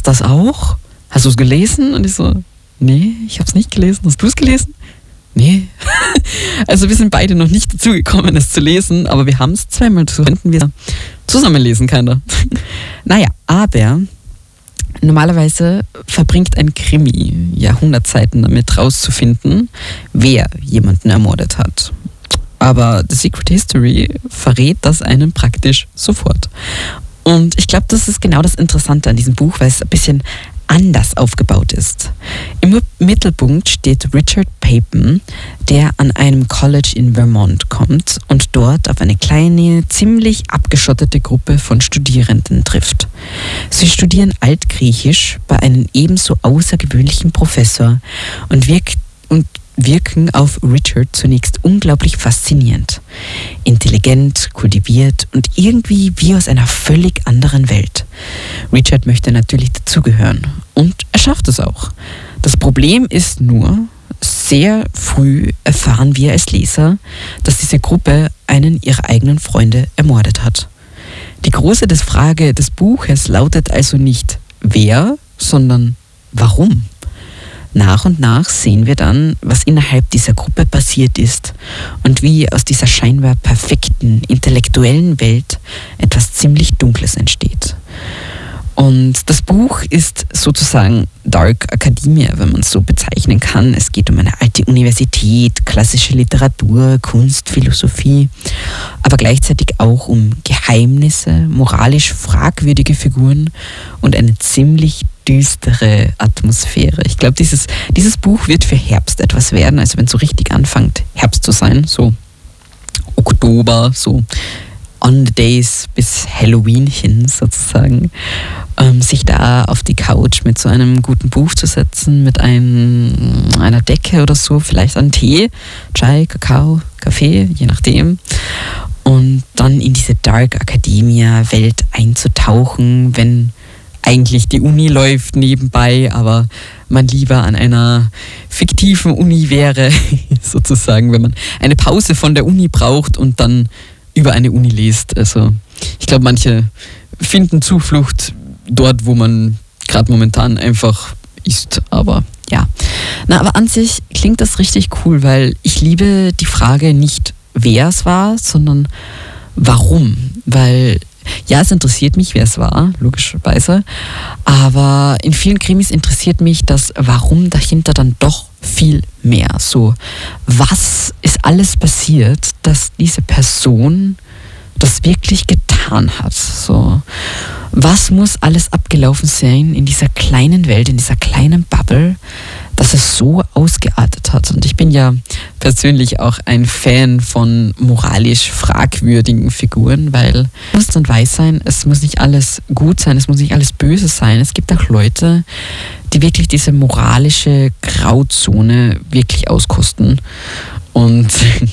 hast das auch? Hast du es gelesen? Und ich so, nee, ich habe es nicht gelesen. Hast du es gelesen? Nee. Also wir sind beide noch nicht dazu gekommen, es zu lesen, aber wir haben es zweimal zu finden, wir zusammen lesen können. Naja, aber normalerweise verbringt ein Krimi Jahrhundertzeiten damit rauszufinden, wer jemanden ermordet hat. Aber The Secret History verrät das einem praktisch sofort. Und ich glaube, das ist genau das Interessante an diesem Buch, weil es ein bisschen anders aufgebaut ist. Im Mittelpunkt steht Richard Peyton, der an einem College in Vermont kommt und dort auf eine kleine, ziemlich abgeschottete Gruppe von Studierenden trifft. Sie studieren Altgriechisch bei einem ebenso außergewöhnlichen Professor und wirken auf Richard zunächst unglaublich faszinierend. Intelligent, kultiviert und irgendwie wie aus einer völlig anderen Welt. Richard möchte natürlich dazugehören und er schafft es auch. Das Problem ist nur, sehr früh erfahren wir als Leser, dass diese Gruppe einen ihrer eigenen Freunde ermordet hat. Die große Frage des Buches lautet also nicht wer, sondern warum. Nach und nach sehen wir dann, was innerhalb dieser Gruppe passiert ist und wie aus dieser scheinbar perfekten, intellektuellen Welt etwas ziemlich Dunkles entsteht. Und das Buch ist sozusagen Dark Academia, wenn man es so bezeichnen kann. Es geht um eine alte Universität, klassische Literatur, Kunst, Philosophie, aber gleichzeitig auch um Geheimnisse, moralisch fragwürdige Figuren und eine ziemlich düstere Atmosphäre. Ich glaube, dieses Buch wird für Herbst etwas werden, also wenn es so richtig anfängt, Herbst zu sein, so Oktober, so on the days bis Halloween hin sozusagen, sich da auf die Couch mit so einem guten Buch zu setzen, mit einer Decke oder so, vielleicht einen Tee, Chai, Kakao, Kaffee, je nachdem. Und dann in diese Dark Academia Welt einzutauchen, wenn eigentlich die Uni läuft nebenbei, aber man lieber an einer fiktiven Uni wäre, sozusagen, wenn man eine Pause von der Uni braucht und dann über eine Uni liest. Also ich glaube, manche finden Zuflucht dort, wo man gerade momentan einfach ist, aber ja. Aber an sich klingt das richtig cool, weil ich liebe die Frage nicht, wer es war, sondern warum. Weil ja, es interessiert mich, wer es war, logischerweise, aber in vielen Krimis interessiert mich das Warum dahinter dann doch viel mehr. So, was ist alles passiert, dass diese Person das wirklich getan hat? So, was muss alles abgelaufen sein in dieser kleinen Welt, in dieser kleinen Bubble, dass es so ausgeartet hat? Und ich bin ja persönlich auch ein Fan von moralisch fragwürdigen Figuren, weil es muss dann weiß sein, es muss nicht alles gut sein, es muss nicht alles böse sein. Es gibt auch Leute, die wirklich diese moralische Grauzone wirklich auskosten und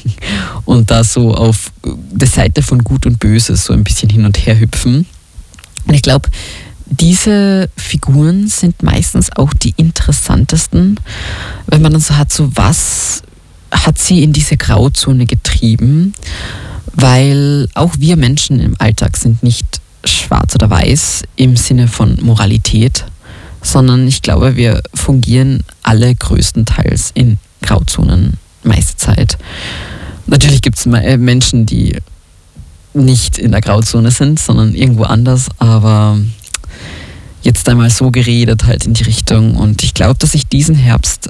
da so auf der Seite von Gut und Böse so ein bisschen hin und her hüpfen. Und ich glaube, diese Figuren sind meistens auch die interessantesten, wenn man dann so hat, so was hat sie in diese Grauzone getrieben, weil auch wir Menschen im Alltag sind nicht schwarz oder weiß im Sinne von Moralität, sondern ich glaube, wir fungieren alle größtenteils in Grauzonen meiste Zeit. Natürlich gibt es Menschen, die nicht in der Grauzone sind, sondern irgendwo anders, aber jetzt einmal so geredet halt in die Richtung. Und ich glaube, dass ich diesen Herbst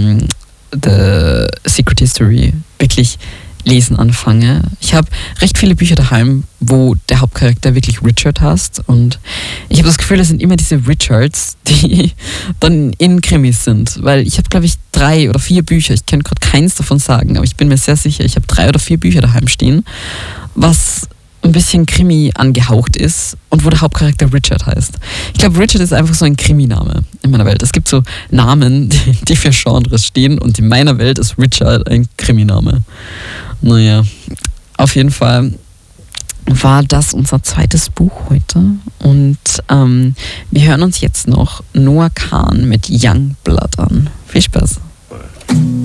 The Secret History wirklich lesen anfange. Ich habe recht viele Bücher daheim, wo der Hauptcharakter wirklich Richard heißt. Und ich habe das Gefühl, es sind immer diese Richards, die dann in Krimis sind. Weil ich habe, glaube ich, 3 oder 4 Bücher. Ich kann gerade keins davon sagen, aber ich bin mir sehr sicher, ich habe 3 oder 4 Bücher daheim stehen, was ein bisschen Krimi angehaucht ist und wo der Hauptcharakter Richard heißt. Ich glaube, Richard ist einfach so ein Kriminame in meiner Welt. Es gibt so Namen, die für Genres stehen und in meiner Welt ist Richard ein Kriminame. Naja, auf jeden Fall war das unser zweites Buch heute und wir hören uns jetzt noch Noah Kahan mit Youngblood an. Viel Spaß!